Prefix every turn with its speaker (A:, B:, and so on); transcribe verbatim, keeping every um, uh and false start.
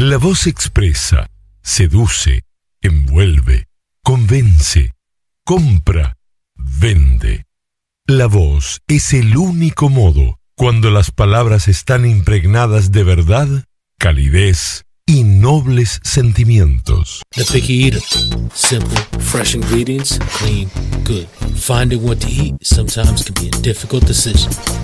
A: La voz expresa, seduce, envuelve, convence, compra, vende. La voz es el único modo cuando las palabras están impregnadas de verdad, calidez y nobles sentimientos.
B: The Picky Eater. Simple, fresh ingredients, clean, good. Finding what to eat sometimes can be a difficult decision.